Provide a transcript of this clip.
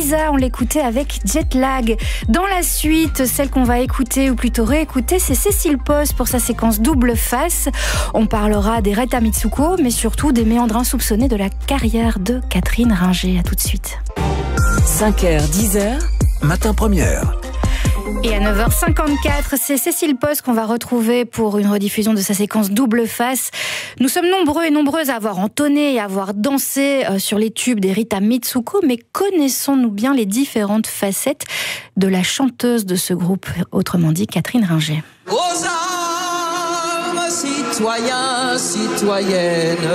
Lisa, on l'écoutait avec Jetlag. Dans la suite, celle qu'on va écouter ou plutôt réécouter, c'est Cécile Post pour sa séquence double face. On parlera des Reta Mitsuko, mais surtout des méandres insoupçonnés de la carrière de Catherine Ringer. À tout de suite. 5h, 10h, Matin Première. Et à 9h54, c'est Cécile Post qu'on va retrouver pour une rediffusion de sa séquence double face. Nous sommes nombreux et nombreuses à avoir entonné et à avoir dansé sur les tubes des Rita Mitsuko, mais connaissons-nous bien les différentes facettes de la chanteuse de ce groupe, autrement dit Catherine Ringer? Aux armes, citoyens, citoyennes,